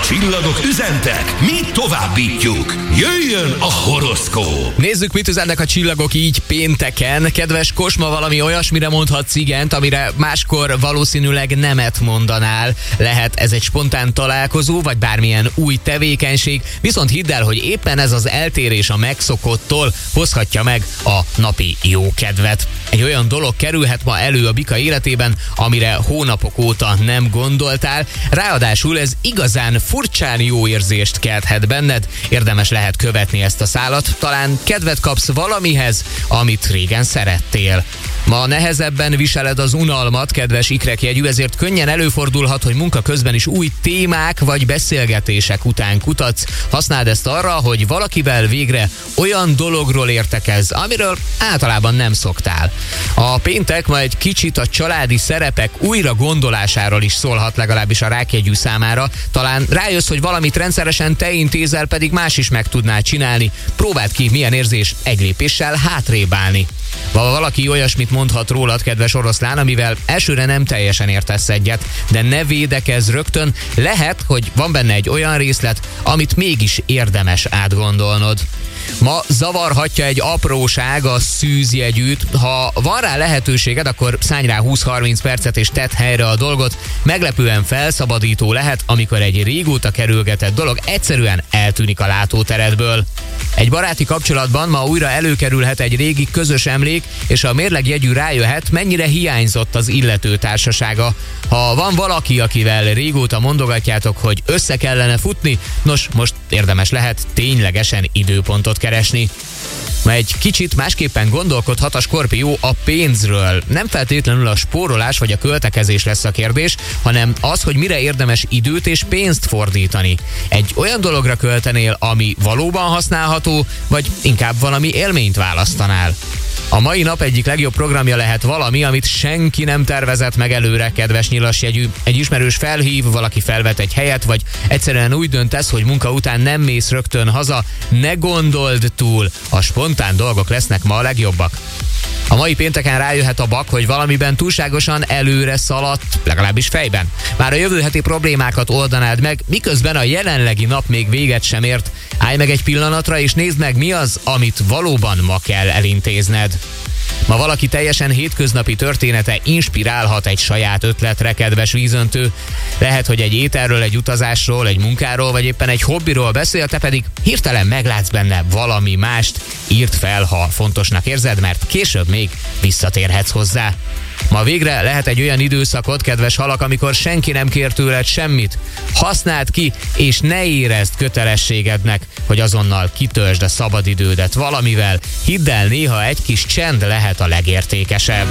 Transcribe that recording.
csillagok üzentek, mi továbbítjuk. Jöjjön a horoszkóp! Nézzük, mit üzennek a csillagok így pénteken. Kedves Kosma, valami olyasmire mondhatsz igent, amire máskor valószínűleg nemet mondanál. Lehet ez egy spontán találkozó, vagy bármilyen új tevékenység, viszont hidd el, hogy éppen ez az eltérés a megszokottól hozhatja meg a napi jókedvet. Egy olyan dolog kerülhet ma elő a bika életében, amire hónapok óta nem gondoltál, ráadásul ez igazán furcsán jó érzést kelthet benned, érdemes lehet követni ezt a szálat, talán kedvet kapsz valamihez, amit régen szerettél. Ma nehezebben viseled az unalmat, kedves ikrekjegyű, ezért könnyen előfordulhat, hogy munka közben is új témák vagy beszélgetések után kutatsz. Használd ezt arra, hogy valakivel végre olyan dologról értekezz, amiről általában nem szoktál. A péntek ma egy kicsit a családi szerepek újra gondolásáról is szólhat, legalábbis a rákjegyű számára. Talán rájössz, hogy valamit rendszeresen te intézel, pedig más is meg tudná csinálni. Próbáld ki, milyen érzés egy lépéssel hátrébb állni. Valaki olyasmit mondhat rólad, kedves oroszlán, amivel elsőre nem teljesen értesz egyet, de ne védekezz rögtön, lehet, hogy van benne egy olyan részlet, amit mégis érdemes átgondolnod. Ma zavarhatja egy apróság a szűzjegyűt. Ha van rá lehetőséged, akkor szállj rá 20-30 percet és tedd helyre a dolgot. Meglepően felszabadító lehet, amikor egy régóta kerülgetett dolog egyszerűen eltűnik a látóteredből. Egy baráti kapcsolatban ma újra előkerülhet egy régi közös emlék, és a mérlegjegyű rájöhet, mennyire hiányzott az illető társasága. Ha van valaki, akivel régóta mondogatjátok, hogy össze kellene futni, nos, most érdemes lehet ténylegesen időpontot keresni. Ma egy kicsit másképpen gondolkodhat a Skorpió a pénzről. Nem feltétlenül a spórolás vagy a költekezés lesz a kérdés, hanem az, hogy mire érdemes időt és pénzt fordítani. Egy olyan dologra költenél, ami valóban használható, vagy inkább valami élményt választanál. A mai nap egyik legjobb programja lehet valami, amit senki nem tervezett meg előre, kedves nyilasjegyű. Egy ismerős felhív, valaki felvet egy helyet, vagy egyszerűen úgy döntesz, hogy munka után nem mész rögtön haza. Ne gondold túl, a spontán dolgok lesznek ma a legjobbak. A mai pénteken rájöhet a bak, hogy valamiben túlságosan előre szaladt, legalábbis fejben. Már a jövő heti problémákat oldanád meg, miközben a jelenlegi nap még véget sem ért. Állj meg egy pillanatra, és nézd meg, mi az, amit valóban ma kell elintézned. Ma valaki teljesen hétköznapi története inspirálhat egy saját ötletre, kedves vízöntő. Lehet, hogy egy ételről, egy utazásról, egy munkáról, vagy éppen egy hobbiról beszél, te pedig hirtelen meglátsz benne valami mást. Írd fel, ha fontosnak érzed, mert később még visszatérhetsz hozzá. Ma végre lehet egy olyan időszakot, kedves halak, amikor senki nem kér tőled semmit. Használd ki, és ne érezd kötelességednek, hogy azonnal kitöltsd a szabadidődet valamivel. Hidd el, néha egy kis csend lehet a legértékesebb.